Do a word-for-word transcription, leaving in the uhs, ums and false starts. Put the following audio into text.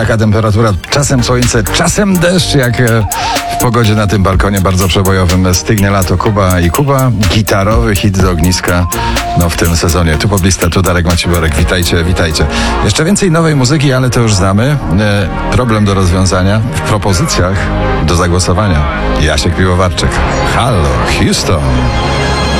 Taka temperatura, czasem słońce, czasem deszcz, jak w pogodzie na tym balkonie bardzo przebojowym. Stygnie lato, Kuba i Kuba. Gitarowy hit z ogniska no, w tym sezonie. Tu poblista, tu Darek Maciborek. Witajcie, witajcie. Jeszcze więcej nowej muzyki, ale to już znamy. E, problem do rozwiązania w propozycjach do zagłosowania. Jasiek Piłowarczyk. Halo, Houston.